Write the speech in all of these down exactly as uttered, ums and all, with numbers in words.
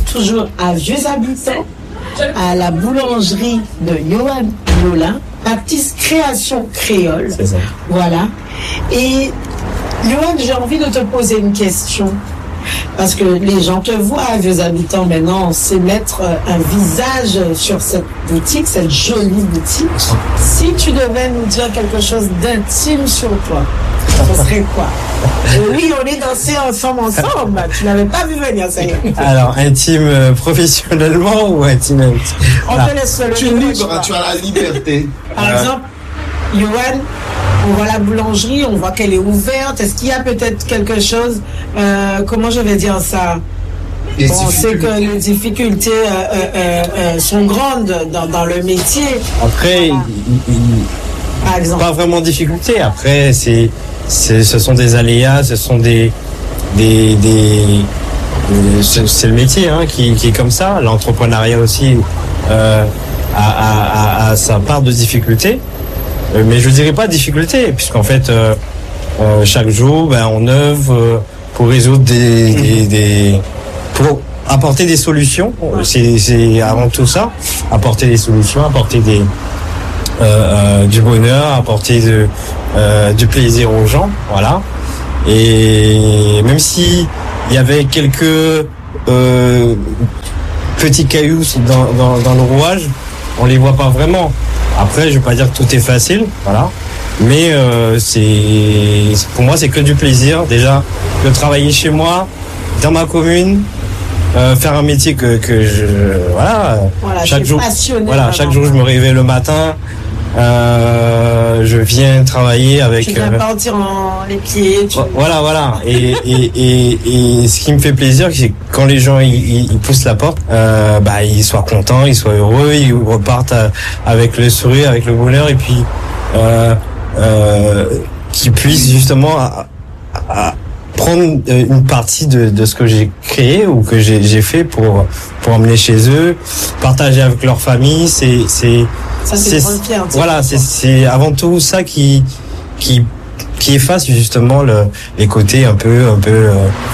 toujours à Vieux Habitants, à la boulangerie de Johan Nolin, Baptiste Création Créole. C'est ça. Voilà. Et Johan, j'ai envie de te poser une question. Parce que les gens te voient à Vieux Habitants maintenant, c'est mettre un visage sur cette boutique, cette jolie boutique. Si tu devais nous dire quelque chose d'intime sur toi, ce serait quoi? Et oui, on est dansé ensemble ensemble. Tu n'avais pas vu venir, ça y est. Alors, intime euh, professionnellement ou intime intime On te laisse le Tu es libre, tu as la liberté. Par Euh. exemple, Johan, on voit la boulangerie, on voit qu'elle est ouverte. Est-ce qu'il y a peut-être quelque chose, euh, comment je vais dire ça? Les Bon, on sait que difficultés. les difficultés euh, euh, euh, euh, sont grandes dans, dans le métier. Après, Voilà. il- il- Par exemple. pas vraiment de difficulté. Après, c'est, c'est, ce sont des aléas, ce sont des, des, des, euh, c'est, c'est le métier hein, qui, qui est comme ça. L'entrepreneuriat aussi euh, a, a, a, a sa part de difficulté, Euh, mais je dirais pas difficulté, puisqu'en fait, euh, euh, chaque jour, ben, on œuvre euh, pour résoudre des, des, des, pour apporter des solutions. C'est, c'est avant tout ça, apporter des solutions, apporter des Euh, euh, du bonheur, apporter de, euh, du plaisir aux gens, voilà. Et même si il y avait quelques euh, petits cailloux dans, dans, dans le rouage, on les voit pas vraiment. Après, je vais pas dire que tout est facile, voilà. Mais euh, c'est pour moi c'est que du plaisir. Déjà de travailler chez moi, dans ma commune. Euh, faire un métier que, que je voilà, Voilà, chaque t'es jour passionné, voilà vraiment. chaque jour je me réveille le matin, euh, je viens travailler avec Tu viens euh, partir en les pieds. Tu... voilà voilà et, et, et, et ce qui me fait plaisir c'est que quand les gens ils, ils, ils poussent la porte, euh, bah ils soient contents, ils soient heureux, ils repartent à- avec le sourire, avec le bonheur et puis euh, euh, qu'ils puissent justement à, à prendre une partie de, de ce que j'ai créé ou que j'ai, j'ai fait pour pour emmener chez eux, partager avec leur famille, c'est c'est Ça, c'est une grande fierté. voilà, c'est c'est avant tout ça qui qui qui efface justement le les côtés un peu un peu euh,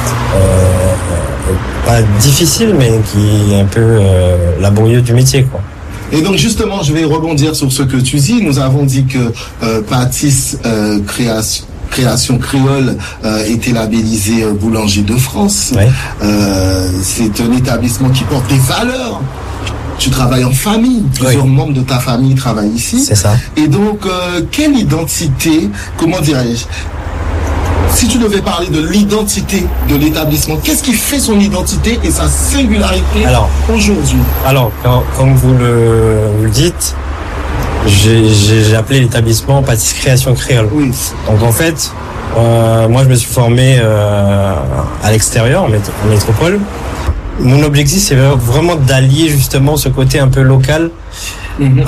euh, pas difficile mais qui est un peu euh, laborieux du métier quoi. Et donc justement, je vais rebondir sur ce que tu dis. Nous avons dit que euh, Baptiste euh, Création Création Créole euh, était labellisé euh, Boulanger de France. Ouais. Euh, c'est un établissement qui porte des valeurs. Tu travailles en famille, plusieurs Oui. membres de ta famille travaillent ici. C'est ça. Et donc, euh, quelle identité, comment dirais-je, si tu devais parler de l'identité de l'établissement, qu'est-ce qui fait son identité et sa singularité Alors. aujourd'hui? Alors, quand, comme vous le, vous le dites, j'ai, j'ai, j'ai appelé l'établissement Baptiste Création Créole. Oui. Donc en fait, euh, moi je me suis formé euh, à l'extérieur, en, mét- en métropole. Mon objectif c'est vraiment d'allier justement ce côté un peu local Mhm.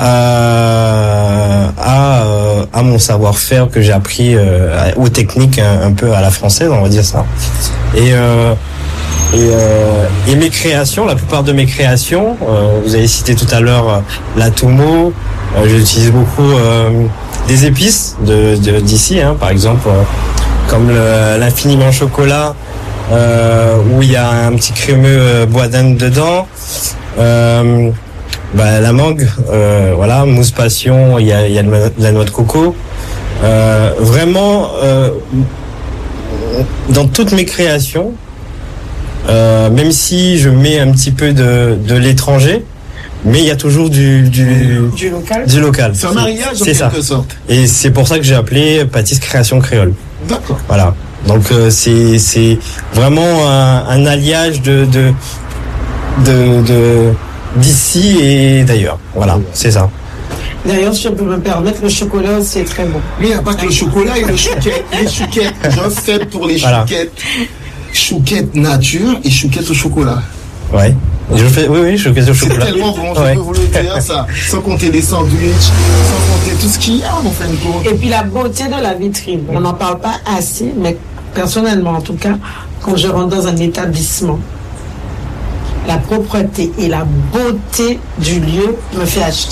euh, à, euh, à mon savoir-faire que j'ai appris euh, aux techniques un, un peu à la française, on va dire ça. Et euh, et, euh, et mes créations, la plupart de mes créations, euh, vous avez cité tout à l'heure euh, la Tumo, euh, j'utilise beaucoup euh, des épices de, de d'ici, hein, par exemple euh, comme le, l'infiniment chocolat euh, où il y a un petit crémeux euh, bois d'Inde dedans. Euh, bah, la mangue, euh, voilà, mousse passion, il y a, il y a de la noix de coco. Euh, vraiment, euh, dans toutes mes créations, euh, même si je mets un petit peu de, de l'étranger, mais il y a toujours du, du, Du local. du local. C'est un mariage en C'est ça. quelque sorte. Et c'est pour ça que j'ai appelé Baptiste Création Créole. D'accord. Voilà. Donc euh, c'est c'est vraiment un, un alliage de de de, de d'ici et d'ailleurs. Voilà, c'est ça. D'ailleurs, si je peux me permettre, le chocolat, c'est très bon. Mais il n'y a pas que le chocolat, il y a les chouquettes. Les chouquettes, je fais pour les Voilà. chouquettes. Chouquettes nature et chouquettes au chocolat. Ouais. Je fais oui oui, je fais au C'est chocolat. tellement bon, je Ouais. peux vous le dire, ça. Sans compter les sandwichs, sans compter tout ce qu'il y a, en fin de compte. Et puis la beauté de la vitrine. On n'en parle pas assez, mais personnellement, en tout cas, quand je rentre dans un établissement, la propreté et la beauté du lieu me fait acheter.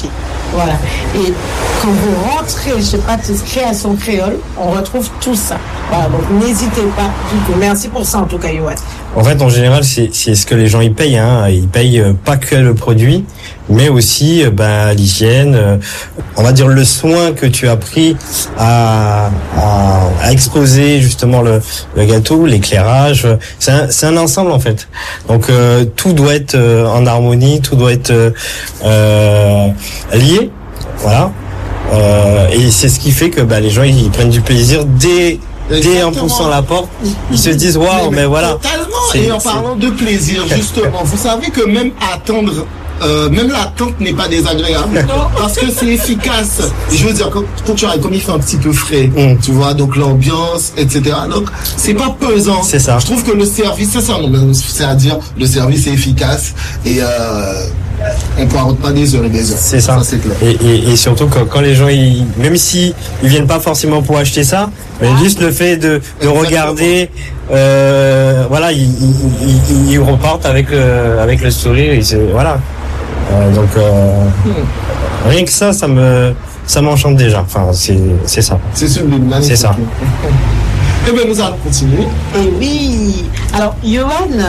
Voilà. Et quand vous rentrez chez Patis Création Créole, on retrouve tout ça. Voilà, donc n'hésitez pas du tout. Merci pour ça en tout cas, Yoann. En fait, en général, c'est, c'est ce que les gens y payent. Hein. Ils payent pas que le produit, mais aussi ben, l'hygiène, euh, on va dire le soin que tu as pris à, à, à exposer justement le, le gâteau, l'éclairage. C'est un, c'est un ensemble en fait. Donc euh, tout doit être euh, en harmonie, tout doit être euh, euh, lié. Voilà. Euh, et c'est ce qui fait que bah, les gens ils prennent du plaisir dès Dès en poussant la porte, ils se disent waouh, mais, mais voilà. Totalement. Et en parlant de plaisir, justement, vous savez que même attendre, euh, même l'attente n'est pas désagréable parce que c'est efficace. Je veux dire, quand, quand tu arrives, comme il fait un petit peu frais, mm. tu vois, donc l'ambiance, et cetera. Donc c'est pas pesant. C'est ça. Je trouve que le service, c'est ça, c'est-à-dire le service est efficace et euh, on poireaute pas des heures et des heures. C'est ça. ça c'est clair. Et, et, et surtout quand, quand les gens, ils, même si ils viennent pas forcément pour acheter ça, mais ah. juste le fait de, de regarder, euh, voilà, ils, ils, ils, ils repartent avec le, avec le sourire. Et c'est, voilà. Euh, donc euh, hmm. rien que ça, ça me, ça m'enchante déjà. Enfin, c'est, c'est ça. C'est sublime, magnifique. C'est ça. Eh bien, nous allons continuer. Et oui. Alors, Yoann,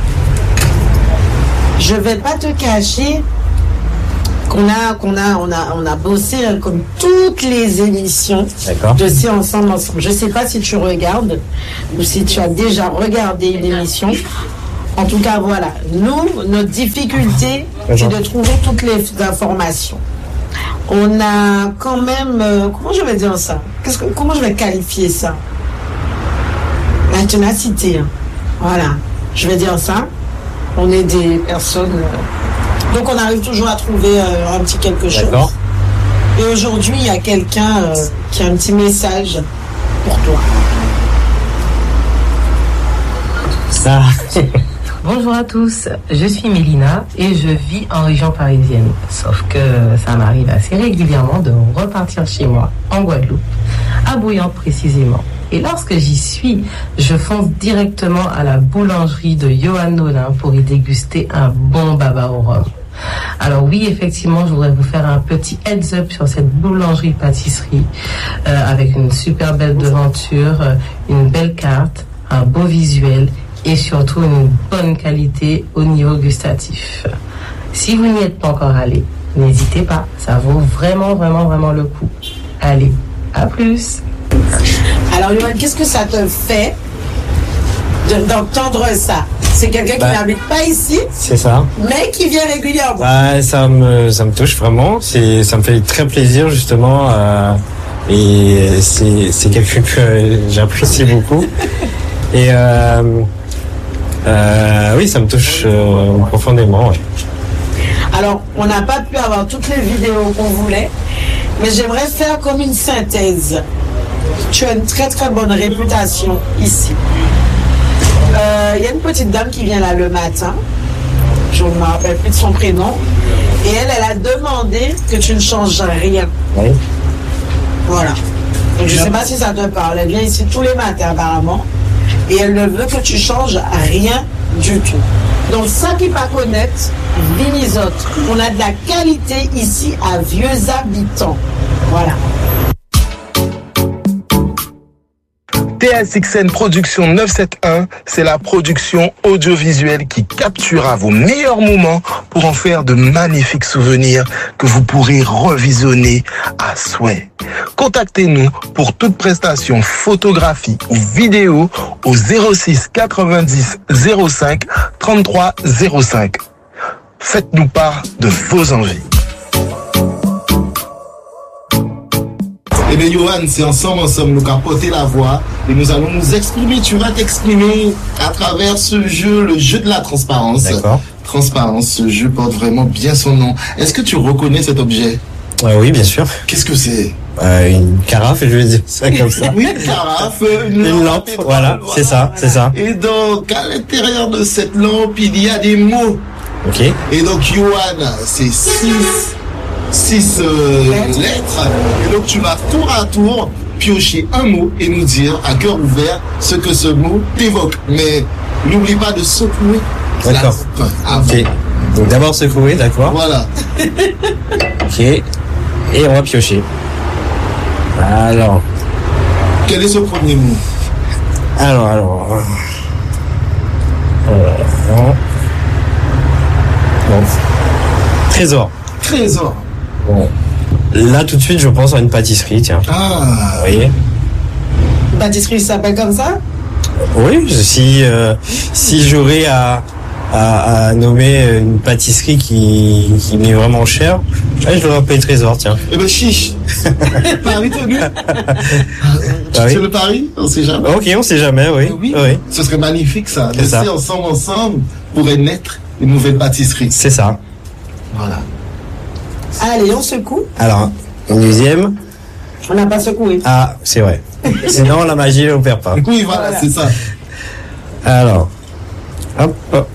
je vais pas te cacher qu'on a, qu'on a, on a, on a bossé comme toutes les émissions D'accord. de C'est Ensemble Ensemble. Je sais pas si tu regardes ou si tu as déjà regardé une émission. En tout cas, voilà. Nous, notre difficulté, c'est de trouver toutes les informations. On a quand même, euh, comment je vais dire ça? Qu'est-ce que, comment je vais qualifier ça? La ténacité. Hein. Voilà. Je vais dire ça. On est des personnes. Euh, donc on arrive toujours à trouver euh, un petit quelque chose. D'accord. Et aujourd'hui, il y a quelqu'un euh, qui a un petit message pour toi. Ça. Bonjour à tous, je suis Mélina et je vis en région parisienne. Sauf que ça m'arrive assez régulièrement de repartir chez moi, en Guadeloupe, à Bouillante précisément. Et lorsque j'y suis, je fonce directement à la boulangerie de Yoann Nolin pour y déguster un bon baba au rhum. Alors oui, effectivement, je voudrais vous faire un petit heads up sur cette boulangerie-pâtisserie euh, avec une super belle devanture, euh, une belle carte, un beau visuel et surtout une bonne qualité au niveau gustatif. Si vous n'y êtes pas encore allé, n'hésitez pas, ça vaut vraiment, vraiment, vraiment le coup. Allez, à plus. Alors, Yoann, qu'est-ce que ça te fait de, d'entendre ça? C'est quelqu'un qui bah, n'habite pas ici, c'est ça, mais qui vient régulièrement. Bah, ça me, ça me touche vraiment. C'est, ça me fait très plaisir justement, euh, et c'est, c'est quelqu'un que j'apprécie beaucoup. Et euh, euh, oui, ça me touche euh, profondément. Ouais. Alors, on n'a pas pu avoir toutes les vidéos qu'on voulait, mais j'aimerais faire comme une synthèse. Tu as une très très bonne réputation ici. Il euh, y a une petite dame qui vient là le matin, je ne me rappelle plus de son prénom, et elle, elle a demandé que tu ne changes rien. Oui. Voilà. Donc, je ne sais pas si ça te parle. Elle vient ici tous les matins apparemment, et elle ne veut que tu changes rien du tout. Donc, ça qui pas connaître, Vinizote, on a de la qualité ici à Vieux Habitants. Voilà. T S X N Production neuf cent soixante-onze, c'est la production audiovisuelle qui capturera vos meilleurs moments pour en faire de magnifiques souvenirs que vous pourrez revisionner à souhait. Contactez-nous pour toute prestation photographie ou vidéo au zéro six quatre-vingt-dix zéro cinq trente-trois zéro cinq. Faites-nous part de vos envies. Eh bien, Yoann, c'est ensemble, ensemble, nous avons porté la voix et nous allons nous exprimer. Tu vas t'exprimer à travers ce jeu, le jeu de la transparence. D'accord. Transparence, ce jeu porte vraiment bien son nom. Est-ce que tu reconnais cet objet? Ouais, oui, bien sûr. Qu'est-ce que c'est? euh, Une carafe, je vais dire ça comme ça. Oui, une carafe, une, une lampe, lampe voilà, voilà, c'est ça, c'est ça. Et donc, à l'intérieur de cette lampe, il y a des mots. Ok. Et donc, Yoann, c'est six... six euh, lettres. lettres. Et donc tu vas tour à tour piocher un mot et nous dire à cœur ouvert ce que ce mot t'évoque. Mais n'oublie pas de secouer. D'accord. Ok. Donc d'abord secouer, d'accord. Voilà. Ok. Et on va piocher. Alors. Quel est ce premier mot? Alors, alors. Euh, non. Bon. Trésor. Trésor. Bon. Là, tout de suite, je pense à une pâtisserie, tiens. Ah. Vous voyez? Une pâtisserie s'appelle comme ça? Oui, si, euh, si j'aurais à, à, à nommer une pâtisserie qui, qui m'est vraiment chère, ouais, je l'aurais appelé Trésor, tiens. Eh ben, chiche. Paris tenu. Ah oui. C'est le pari? On sait jamais. Ok, on sait jamais, oui. Oui. Oui. Ce serait magnifique, ça. C'est ça. Laisser ensemble, ensemble, pourrait naître une nouvelle pâtisserie. C'est ça. Voilà. Allez, on secoue. Alors, une deuxième. On n'a pas secoué. Ah, c'est vrai. Sinon, la magie ne opère pas. Oui, voilà, Voilà. c'est ça. Alors, hop, hop.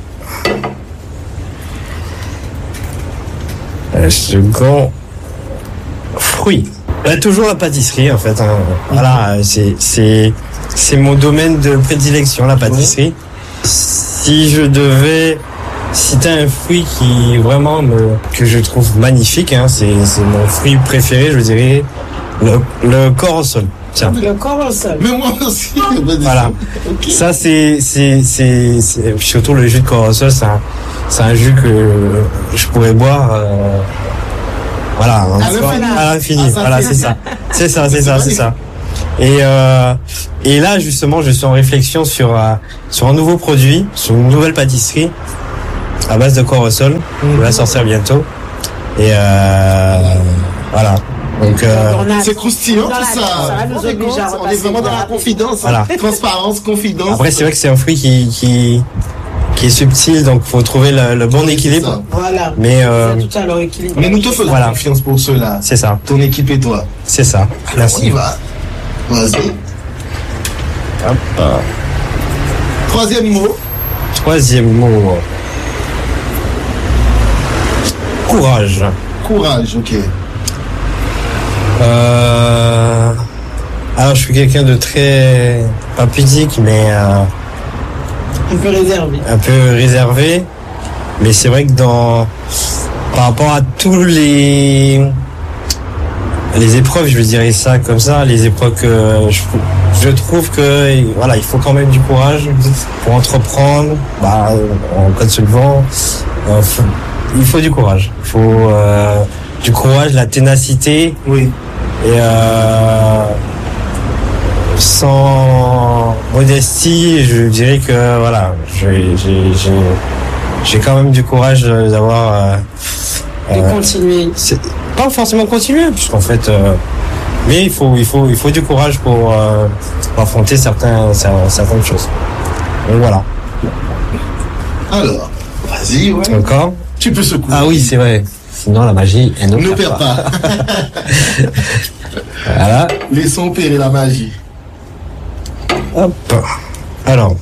Un second fruit. Là, toujours la pâtisserie, en fait. Hein. Voilà, c'est c'est c'est mon domaine de prédilection, la pâtisserie. Si je devais citer un fruit qui vraiment me que je trouve magnifique, hein, c'est c'est mon fruit préféré, je dirais le le corosol. Tiens. Le corps au sol. Mais moi aussi, Voilà. Ok. Ça, c'est, c'est, c'est, c'est, surtout le jus de corosol, c'est un, c'est un jus que je pourrais boire, euh, voilà, À l'infini. à l'infini. Ah, ça, Voilà, c'est- c'est ça. C'est ça, c'est ça, c'est magnifique. ça. Et, euh, et là, justement, je suis en réflexion sur, euh, sur un nouveau produit, sur une nouvelle pâtisserie à base de corosol. On va sortir bientôt. Et, euh, voilà. Donc, euh, On a- C'est croustillant, Dans la- tout ça. ça va nous On est obliger à on est repasser vraiment dans la direct. confidence. Voilà. Transparence, confidence. après, c'est vrai que c'est un fruit qui, qui, qui est subtil, donc faut trouver le, le bon C'est équilibre. ça. Voilà. Mais, euh, C'est tout à leur équilibre. Mais nous te faisons Voilà. confiance pour cela. c'est ça, Ton équipe et toi. c'est ça. On y Merci. va. Vas-y. Hop. Troisième mot. Troisième mot. Courage. Courage, ok. Euh... Alors, je suis quelqu'un de très, pas pudique, mais euh, Un peu réservé. un peu réservé. Mais c'est vrai que dans, par rapport à tous les, les épreuves, je dirais ça comme ça, les épreuves que je, je trouve que, voilà, il faut quand même du courage pour entreprendre, bah, en cas de se levant, euh, faut- il faut du courage. Il faut euh, du courage, la ténacité. Oui. Et euh, sans modestie, je dirais que voilà, j'ai j'ai j'ai j'ai quand même du courage d'avoir. Euh, De euh, continuer. c'est pas forcément continuer, puisqu'en fait, euh, mais il faut il faut il faut du courage pour, euh, pour affronter certains cer- certaines choses. Donc voilà. Alors, vas-y, ouais. Encore. Tu peux secouer. Ah oui, c'est vrai. Sinon la magie, elle Ne n'opère perds pas. Voilà. Laissons opérer la magie. Hop. Alors.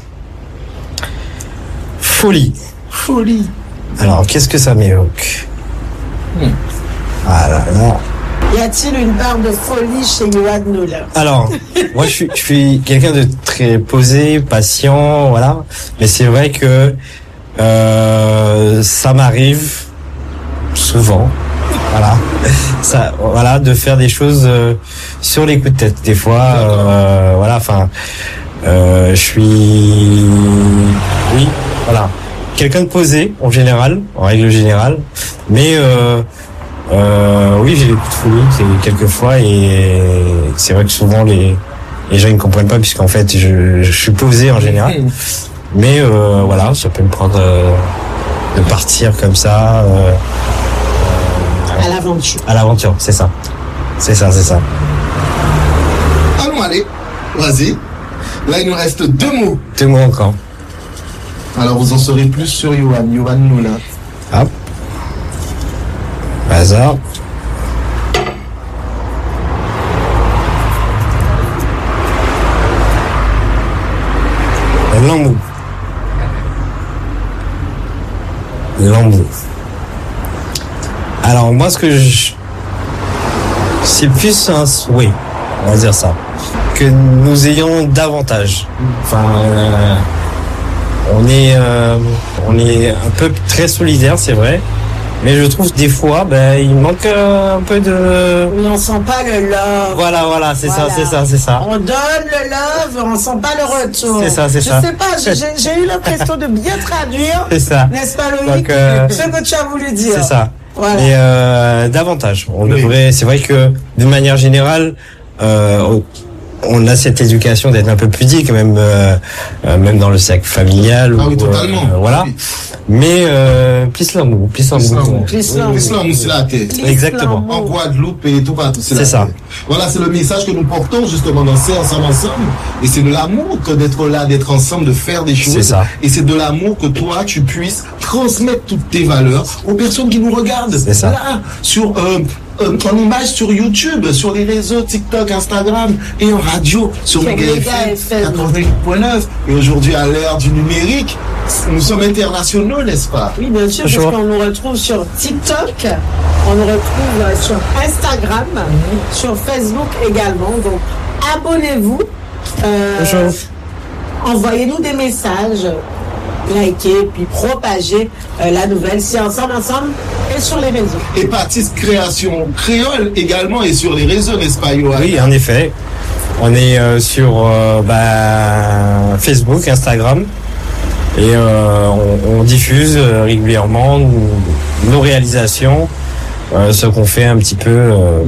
Folie. Folie. Alors, qu'est-ce que ça m'évoque Hmm. Ah là là. Y a-t-il une part de folie chez Yoann Nola? Alors, moi, je suis, je suis quelqu'un de très posé, patient, voilà. Mais c'est vrai que euh, ça m'arrive souvent, voilà, ça, voilà, de faire des choses euh, sur les coups de tête. Des fois, euh, voilà, enfin, euh, je suis, oui, voilà, quelqu'un de posé en général, en règle générale, mais euh, euh, oui, j'ai des coups de folie c'est- quelquefois et c'est vrai que souvent les les gens ils ne comprennent pas puisqu'en fait je, je suis posé en général, mais euh, voilà, ça peut me prendre euh, de partir comme ça. Euh, À l'aventure. à l'aventure, c'est ça. C'est ça, c'est ça. Allons, allez. Vas-y. Là, il nous reste deux mots. Deux mots encore. Alors, vous en saurez plus sur Yoann. Yoann Nola. Hop. Hasard. L'embout. L'embout. Alors, moi, ce que je... C'est plus un souhait, on va dire ça. Que nous ayons davantage. Enfin, euh, on est, euh, on est un peu très solidaire, c'est vrai. Mais je trouve des fois, ben, il manque euh, un peu de... Oui, on sent pas le love. Voilà, voilà, c'est Voilà. ça, c'est ça, c'est ça. On donne le love, on sent pas le retour. C'est ça, c'est Je ça. sais pas, j'ai, j'ai eu l'impression de bien traduire. C'est ça. N'est-ce pas, Loïc? Donc, euh, Ce que tu as voulu dire. C'est ça. Voilà. Et euh, davantage. On Oui. devrait. C'est vrai que d'une manière générale, euh, on- on a cette éducation d'être un peu pudique, même euh, euh, même dans le cercle familial. Ah ou, oui, totalement. euh, voilà. Oui. Mais euh, plus l'amour, plus l'amour. L'islam. L'islam. L'islam, c'est la tête. Exactement. En Guadeloupe et tout partout, c'est C'est la ça. tête. Voilà, c'est le message que nous portons justement dans ces ensemble ensemble. Et c'est de l'amour que d'être là, d'être ensemble, de faire des choses. C'est ça. Et c'est de l'amour que toi, tu puisses transmettre toutes tes valeurs aux personnes qui nous regardent. C'est ça. Là, sur euh, euh, en image sur YouTube, sur les réseaux TikTok, Instagram et en radio sur Sur Méga Méga F M. quatre-vingt-huit point neuf. Et aujourd'hui, à l'ère du numérique, nous sommes internationaux, n'est-ce pas? Oui, bien sûr, Bonjour. parce qu'on nous retrouve sur TikTok, on nous retrouve euh, sur Instagram, sur Facebook également. Donc, abonnez-vous. Euh, Bonjour. Envoyez-nous des messages, likez, puis propagez euh, la nouvelle. C'est ensemble, ensemble et sur les réseaux. Et Baptiste Création Créole également et sur les réseaux, n'est-ce pas, Johan? Oui, en effet. On est euh, sur euh, bah, Facebook, Instagram, et euh, on, on diffuse euh, régulièrement nos, nos réalisations, euh, ce qu'on fait un petit peu euh,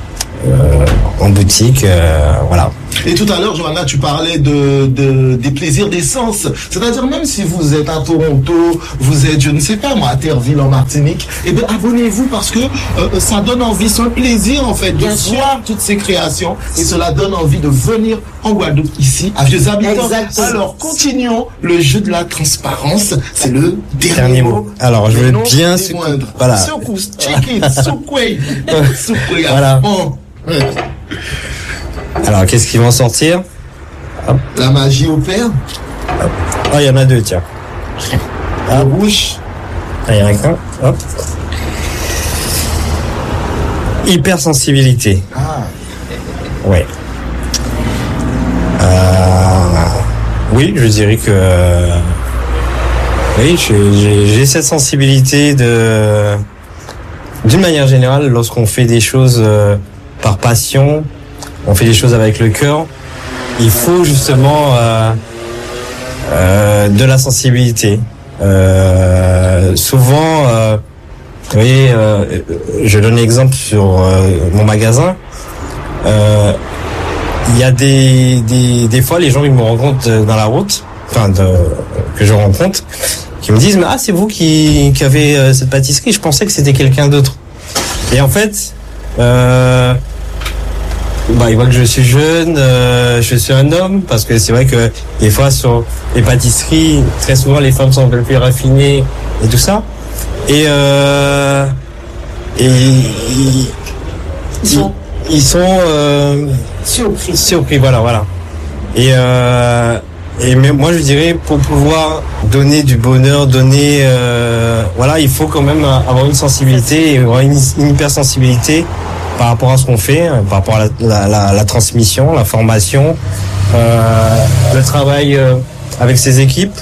euh, en boutique, euh, voilà. Et tout à l'heure, Johanna, tu parlais de, de des plaisirs des sens. C'est-à-dire, même si vous êtes à Toronto, vous êtes, je ne sais pas moi, à Terreville en Martinique, eh bien, abonnez-vous parce que euh, ça donne envie, c'est un plaisir en fait de Bien sûr. voir toutes ces créations et cela donne envie de venir en Guadeloupe ici à Vieux Habitants. Exactement. Alors, continuons le jeu de la transparence. C'est le dernier, Dernier mot. mot. Alors, je Mais veux non bien des su- moindres. voilà. Secou, check it, soukway, soukway à Voilà. fond. Ouais. Alors, qu'est-ce qui va en sortir? La magie opère. Oh, il y en a deux, tiens. La bouche. Ah, il y en a qu'un. Hop. Hypersensibilité. Ah. Ouais. Euh, oui, je dirais que euh, oui, j'ai- j'ai j'ai cette sensibilité de, d'une manière générale, lorsqu'on fait des choses euh, par passion, on fait des choses avec le cœur, il faut justement euh, euh, de la sensibilité. Euh, souvent, euh, vous voyez, euh, je donne l'exemple sur euh, mon magasin. Euh, Il y a des, des des fois les gens ils me rencontrent dans la route, enfin de, que je rencontre, qui me disent mais ah c'est vous qui qui avez euh, cette pâtisserie, je pensais que c'était quelqu'un d'autre. Et en fait, euh, bah ils voient que je suis jeune, euh, je suis un homme, parce que c'est vrai que des fois sur les pâtisseries, très souvent les femmes sont un peu plus raffinées et tout ça. Et euh, et ils, Ils sont ils, ils sont euh, surpris. surpris, voilà, voilà. Et euh, et mais moi je dirais pour pouvoir donner du bonheur, donner, euh, voilà, il faut quand même avoir une sensibilité, et avoir une, une hypersensibilité par rapport à ce qu'on fait, par rapport à la, la, la, la transmission, la formation, euh, le travail euh, avec ses équipes.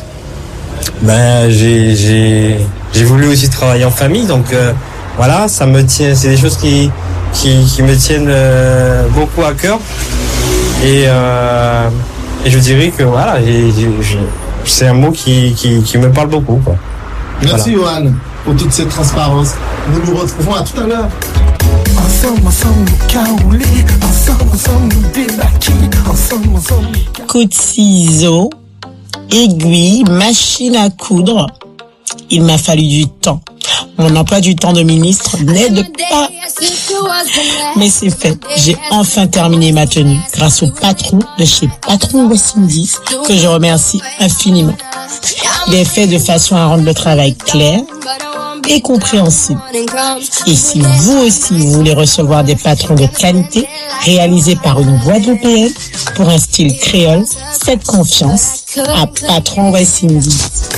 Ben j'ai j'ai j'ai voulu aussi travailler en famille, donc euh, voilà, ça me tient, c'est des choses qui qui, qui me tiennent euh, beaucoup à cœur. Et, euh, et je dirais que voilà, j'ai- j'ai- j'ai- c'est un mot qui, qui, qui me parle beaucoup, quoi. Merci Johan pour toute cette transparence. Nous nous retrouvons à tout à l'heure. Ensemble, ensemble, nous caoulés. Ensemble, ensemble, nous débaqués. Ensemble, ensemble, nous ca- Coup de ciseaux, aiguille, machine à coudre. Il m'a fallu du temps. Mon emploi du temps de ministre n'aide pas. Mais c'est fait. J'ai enfin terminé ma tenue grâce au patron de chez Patron West Indies que je remercie infiniment. Il est fait de façon à rendre le travail clair et compréhensible. Et si vous aussi vous voulez recevoir des patrons de qualité réalisés par une Guadeloupéenne pour un style créole, faites confiance à Patron West Indies.